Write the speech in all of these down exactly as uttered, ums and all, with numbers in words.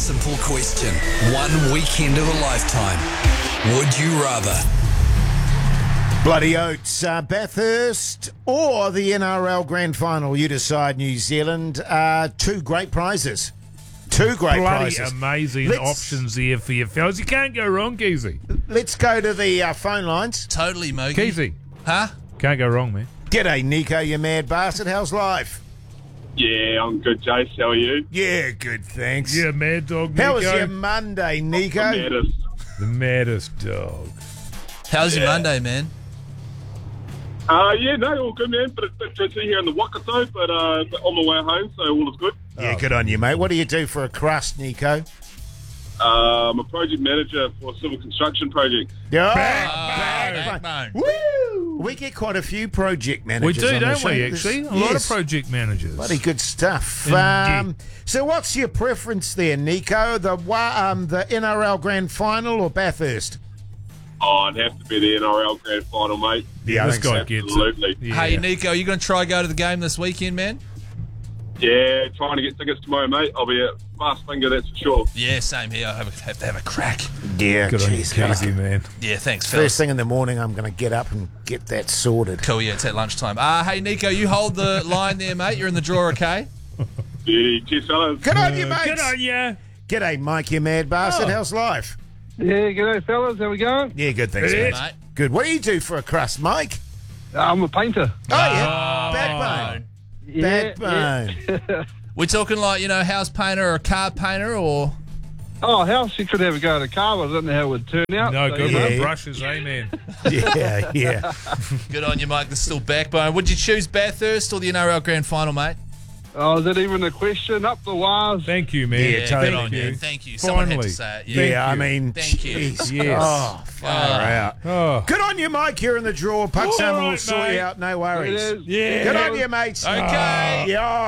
simple question. One weekend of a lifetime. Would you rather? Bloody Oats, uh, Bathurst or the N R L Grand Final? You decide, New Zealand. Uh, two great prizes. Two great Bloody prizes. amazing Let's- options here for you fellas. You can't go wrong, Keezy. Let's go to the uh, phone lines. Totally, Mogi. Keezy. Huh? Can't go wrong, man. G'day, Nico, you mad bastard. How's life? Yeah, I'm good, Jace. How are you? Yeah, good, thanks. Yeah, mad dog, Nico. How was your Monday, Nico? I'm maddest. The maddest dog. How's your Yeah. Monday, man? Uh, yeah, no, all good, man. But it's a bit tricky here in the Waikato, but uh, on my way home, so all is good. Yeah, good on you, mate. What do you do for a crust, Nico? Uh, I'm a project manager for a civil construction project. Yeah. Backbone. Backbone. Woo! We get quite a few project We managers do, on the don't show. we, There's- actually? A lot of yes. project managers. Bloody good stuff. Indeed. Um, so what's your preference there, Nico? The wa- um, the N R L Grand Final or Bathurst? Oh, it'd have to be the N R L Grand Final, mate. Yeah, this think guy so. gets Absolutely. it. Yeah. Hey, Nico, you going to try go to the game this weekend, man? Yeah, trying to get tickets tomorrow, mate. I'll be a fast finger, that's for sure. Yeah, same here. I have, a, have to have a crack. Yeah, Good on you, geez. Keezy, man. Yeah, thanks, First fellas. thing in the morning, I'm going to get up and get that sorted. Cool, yeah, it's at lunchtime. Uh, hey, Nico, you hold the line there, mate. You're in the draw, okay? Beauty. Cheers, fellas. Good on you, mate. Good on ya. G'day, Mike, you mad bastard. Oh. How's life? Yeah, g'day fellas, how we going? Yeah, good, thanks, Good. mate. Mate. Good. What do you do for a crust, Mike? I'm a painter. Oh, yeah. Backbone. Yeah, Backbone. yeah. We're talking like, you know, house painter or a car painter or... Oh, house, you could have a go at a car, but I don't know how it would turn out. No, so, good you know. with Yeah. brushes, eh, man? Yeah, yeah. Good on you, Mike. There's still backbone. Would you choose Bathurst or the N R L Grand Final, mate? Oh, is that even a question? Up the wires. Thank you, man. Yeah, good totally. on Thank you. you. Thank you. Someone had to Finally. say it. Yeah, Yeah. I you. mean, Thank you. jeez. Yes. Oh, far out. Oh. Good on you, Mike. You're in the draw. Puck Sam will right, sort mate. you out. No It worries. is. Yeah. Good on you, mate. Okay.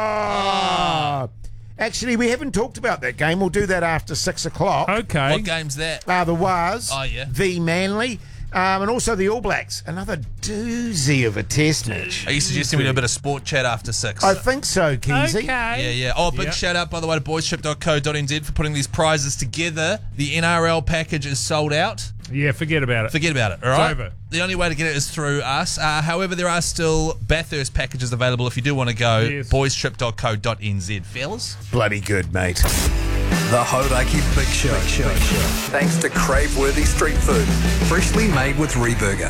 Yeah. Actually, we haven't talked about that game. We'll do that after six o'clock. Okay. What game's that? Uh, the Wars. Oh, yeah. V Manly. Um, and also the All Blacks. Another doozy of a test match. Are you suggesting we do a bit of sport chat after six? I think so, Keezy. Yeah, yeah. Oh, big Yep. shout out, by the way, to boys trip dot co dot n z for putting these prizes together. The N R L package is sold out. Yeah, forget about it. Forget about it, all right? over. The only way to get it is through us. Uh, however, there are still Bathurst packages available if you do want to go. Yes. boys trip dot co dot n z, fellas. Bloody good, mate. The Hodaki Big Show. Show. Thanks to crave-worthy street food. Freshly made with Reburger.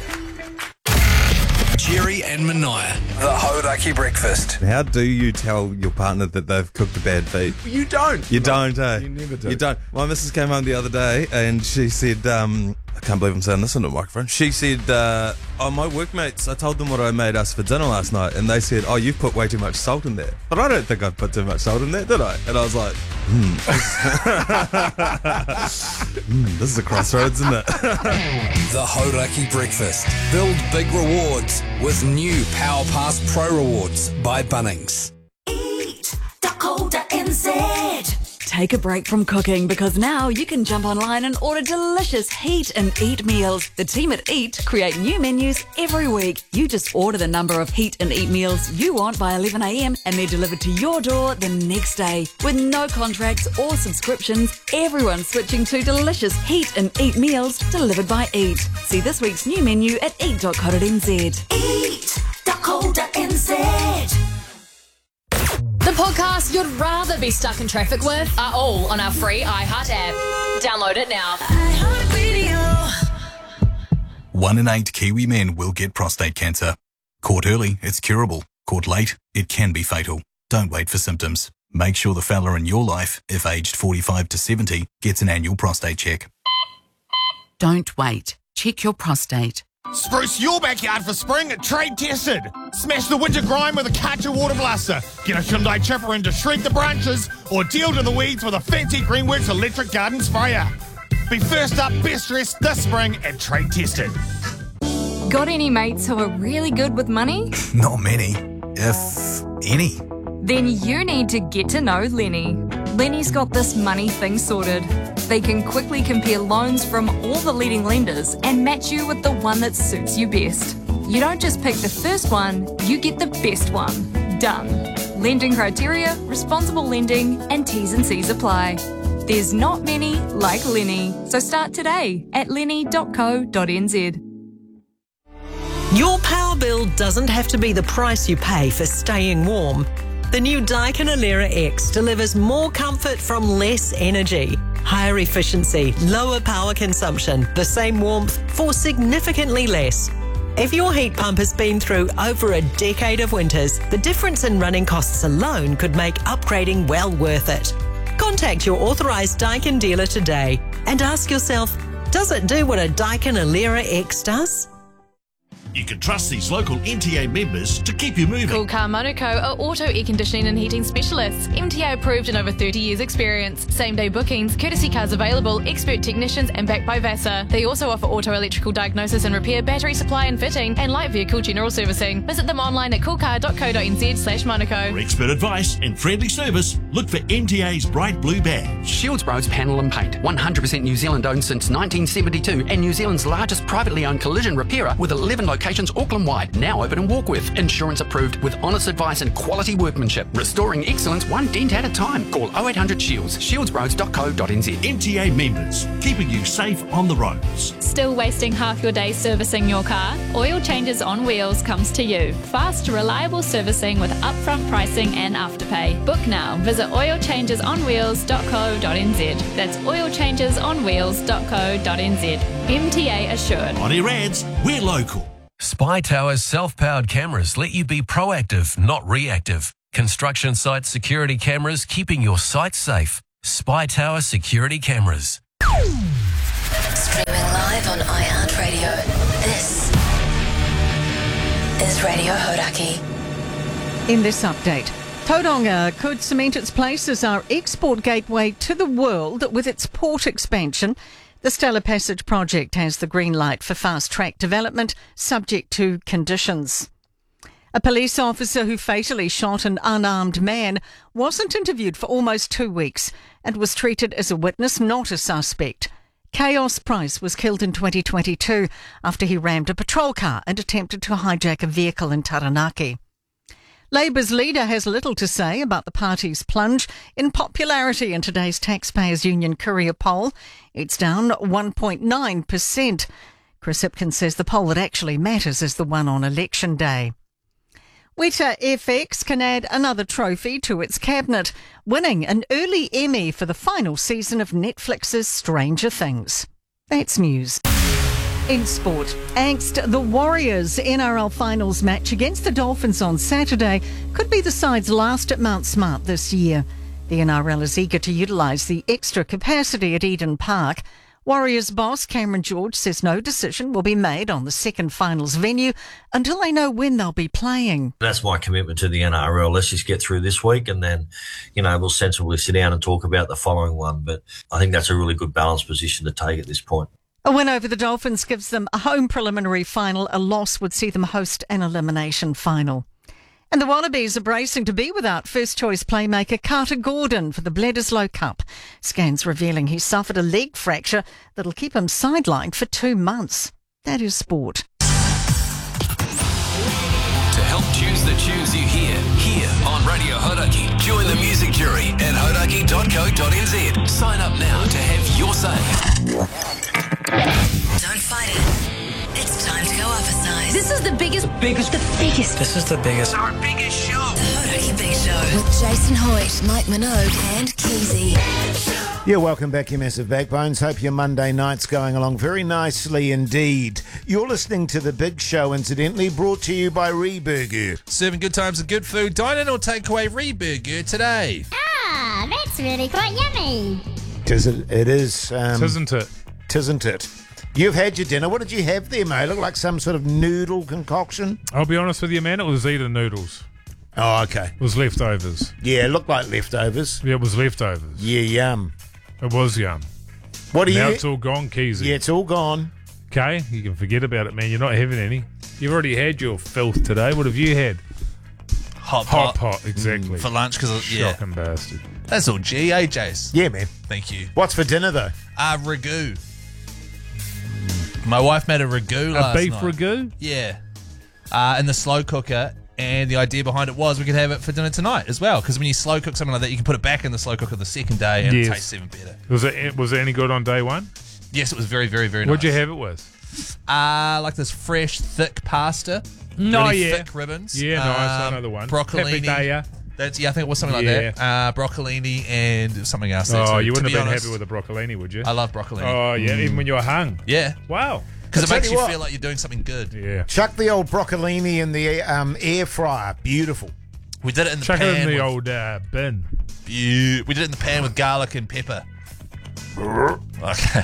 Jerry and Mania. The Hodaki Breakfast. How do you tell your partner that they've cooked a bad feed? You don't. You don't, eh? You never do. You don't. My missus came home the other day and she said, um, I can't believe I'm saying this on the microphone. She said, uh, oh, my workmates, I told them what I made us for dinner last night and they said, oh, you've put way too much salt in there. But I don't think I've put too much salt in there, did I? And I was like, hmm. mm, this is a crossroads, isn't it? The Hodaki Breakfast. Build big rewards with new Power Pass Pro Rewards by Bunnings. eat dot co dot n z. Take a break from cooking because now you can jump online and order delicious Heat and Eat meals. The team at Eat create new menus every week. You just order the number of Heat and Eat meals you want by eleven a.m. and they're delivered to your door the next day. With no contracts or subscriptions, everyone's switching to delicious Heat and Eat meals delivered by Eat. See this week's new menu at eat dot co dot n z. eat dot co dot n z. The podcasts you'd rather be stuck in traffic with are all on our free iHeart app. Download it now. One in eight Kiwi men will get prostate cancer. Caught early, it's curable. Caught late, it can be fatal. Don't wait for symptoms. Make sure the fella in your life, if aged forty-five to seventy, gets an annual prostate check. Don't wait. Check your prostate. Spruce your backyard for spring at Trade Tested. Smash the winter grime with a Karcher water blaster. Get a Hyundai chipper in to shred the branches or deal to the weeds with a Fancy Greenworks electric garden sprayer. Be first up, best dressed this spring at Trade Tested. Got any mates who are really good with money? Not many, if any. Then you need to get to know Lenny. Lenny's got this money thing sorted. They can quickly compare loans from all the leading lenders and match you with the one that suits you best. You don't just pick the first one, you get the best one. Done. Lending criteria, responsible lending, and T's and C's apply. There's not many like Lenny. So start today at lenny dot co dot n z. Your power bill doesn't have to be the price you pay for staying warm. The new Daikin Alera X delivers more comfort from less energy, higher efficiency, lower power consumption, the same warmth for significantly less. If your heat pump has been through over a decade of winters, the difference in running costs alone could make upgrading well worth it. Contact your authorised Daikin dealer today and ask yourself, does it do what a Daikin Alera X does? You can trust these local N T A members to keep you moving. Cool Car Manukau are auto air conditioning and heating specialists. M T A approved and over thirty years experience. Same day bookings, courtesy cars available, expert technicians and backed by Vasa. They also offer auto electrical diagnosis and repair, battery supply and fitting, and light vehicle general servicing. Visit them online at coolcar dot co dot n z slash Manukau. For expert advice and friendly service, look for N T A's bright blue badge. Shields Bros Panel and Paint, one hundred percent New Zealand owned since nineteen seventy-two and New Zealand's largest privately owned collision repairer with eleven locations Auckland-wide, now open in Warkworth. Insurance approved with honest advice and quality workmanship. Restoring excellence one dent at a time. Call oh eight hundred Shields, shields bros dot co dot n z. N T A members, keeping you safe on the roads. Still wasting half your day servicing your car? Oil Changes on Wheels comes to you. Fast, reliable servicing with upfront pricing and afterpay. Book now. Visit oil changes on wheels dot co dot n z. That's oil changes on wheels dot co dot n z. M T A assured. On air ads, we're local. Spy Tower's self-powered cameras let you be proactive, not reactive. Construction site security cameras keeping your site safe. Spy Tower security cameras. Streaming live on iHeartRadio. This is Radio Hodaki. In this update, Tauranga could cement its place as our export gateway to the world with its port expansion. The Stellar Passage project has the green light for fast-track development, subject to conditions. A police officer who fatally shot an unarmed man wasn't interviewed for almost two weeks and was treated as a witness, not a suspect. Chaos Price was killed in twenty twenty-two after he rammed a patrol car and attempted to hijack a vehicle in Taranaki. Labour's leader has little to say about the party's plunge in popularity in today's Taxpayers Union Courier poll. It's down one point nine percent. Chris Hipkins says the poll that actually matters is the one on election day. Weta F X can add another trophy to its cabinet, winning an early Emmy for the final season of Netflix's Stranger Things. That's news. In sport, angst, the Warriors' N R L Finals match against the Dolphins on Saturday could be the side's last at Mount Smart this year. The N R L is eager to utilise the extra capacity at Eden Park. Warriors boss Cameron George says no decision will be made on the second finals venue until they know when they'll be playing. That's my commitment to the N R L. Let's just get through this week and then, you know, we'll sensibly sit down and talk about the following one. But I think that's a really good balanced position to take at this point. A win over the Dolphins gives them a home preliminary final. A loss would see them host an elimination final. And the Wallabies are bracing to be without first-choice playmaker Carter Gordon for the Bledisloe Cup. Scans revealing he suffered a leg fracture that'll keep him sidelined for two months. That is sport. To help choose the tunes you hear, here on Radio Hodaki. Join the music jury at hodaki dot co dot n z. Sign up now to have your say. Don't fight it. It's time to go up a size. This is the biggest, biggest, the biggest. This is the biggest. Our biggest show. The Hodaki Big Show. With Jason Hoyt, Mike Minogue, and Keezy. Yeah, welcome back, you massive backbones. Hope your Monday night's going along very nicely indeed. You're listening to The Big Show, incidentally, brought to you by Reburger. Serving good times and good food. Dine in or take away Reburger today. Ah, that's really quite yummy. Tis it, it is. Um, Tisn't it? Tisn't it? You've had your dinner. What did you have there, mate? Look like some sort of noodle concoction. I'll be honest with you, man. It was Eden noodles. Oh, okay. It was leftovers. Yeah, it looked like leftovers. Yeah, it was leftovers. Yeah, yum. It was yum. What do you? Now it's all gone, Keezy. Yeah, it's all gone. Okay, you can forget about it, man. You're not having any. You've already had your filth today. What have you had? Hot Hot pot. pot, exactly. Mm, for lunch, because yeah. Shocking bastard. That's all G, eh, Jace? Yeah, man. Thank you. What's for dinner, though? Uh, ragu. My wife made a ragu A last beef night. ragu? Yeah. Uh, in the slow cooker, And the idea behind it was we could have it for dinner tonight as well. Because when you slow cook something like that, you can put it back in the slow cooker the second day and Yes. it tastes even better. Was it was it any good on day one? Yes, it was very, very, very nice. What'd you have it with? Uh, like this fresh, thick pasta. No, really yeah. thick ribbons. Yeah, nice. I Um, know the one. Broccolini. Papidea. That's, yeah, I think it was something Yeah. like that. Uh, broccolini and something else. there Oh, too. you To wouldn't be have been honest, happy with a broccolini, would you? I love broccolini. Oh, yeah, even when you were hung. Yeah. Wow. Because it I'll makes tell you you what. feel like you're doing something good. Yeah. Chuck the old broccolini in the um, air fryer. Beautiful. We did it in the Chuck pan. it in the with, old uh, bin. Yeah, we did it in the pan with garlic and pepper. Okay.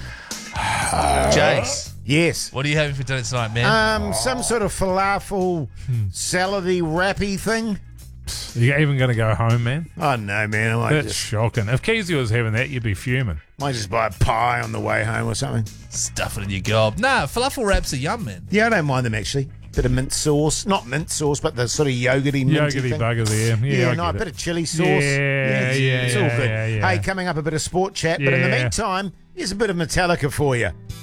Jace. Yes. What are you having for dinner tonight, man? Um, some sort of falafel, salady, wrappy thing. Are you even going to go home, man? Oh no, man! I might That's just, shocking. If Keezy was having that, you'd be fuming. might just buy a pie on the way home or something. Stuff it in your gob. Nah, falafel wraps are yum, man. Yeah, I don't mind them actually. Bit of mint sauce, not mint sauce, but the sort of yogurty, minty Yogurty thing. bugger there. Yeah, Yeah, I no, a get bit it. of chili sauce. Yeah, it's, yeah, it's all yeah, good. yeah, yeah. Hey, coming up a bit of sport chat, but in the Yeah. meantime, here's a bit of Metallica for you.